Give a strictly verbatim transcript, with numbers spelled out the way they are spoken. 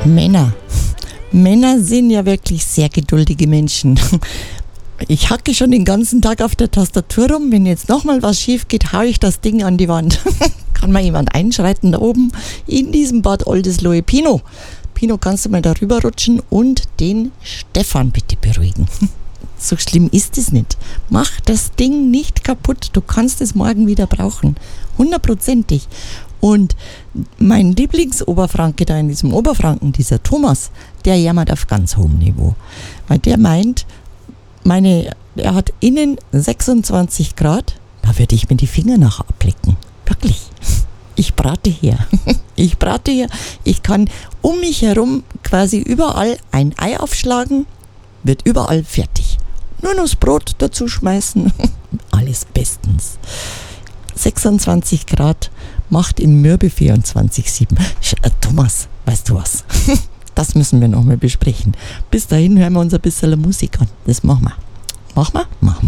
Männer. Männer sind ja wirklich sehr geduldige Menschen. Ich hacke schon den ganzen Tag auf der Tastatur rum. Wenn jetzt nochmal was schief geht, haue ich das Ding an die Wand. Kann mal jemand einschreiten da oben in diesem Bad Oldesloe? Pino, Pino, kannst du mal da rüber rutschen und den Stefan bitte beruhigen. So schlimm ist es nicht. Mach das Ding nicht kaputt. Du kannst es morgen wieder brauchen. Hundertprozentig. Und mein Lieblingsoberfranke da in diesem Oberfranken, dieser Thomas, der jammert auf ganz hohem Niveau. Weil der meint, meine, er hat innen sechsundzwanzig Grad, da würde ich mir die Finger nach ablecken. Wirklich. Ich brate hier. Ich brate hier. Ich kann um mich herum quasi überall ein Ei aufschlagen, wird überall fertig. Nur noch das Brot dazu schmeißen. Alles bestens. sechsundzwanzig Grad macht in Mürbe vierundzwanzig Komma sieben. Äh, Thomas, weißt du was? Das müssen wir nochmal besprechen. Bis dahin hören wir uns ein bisschen Musik an. Das machen wir. Machen wir? Machen wir.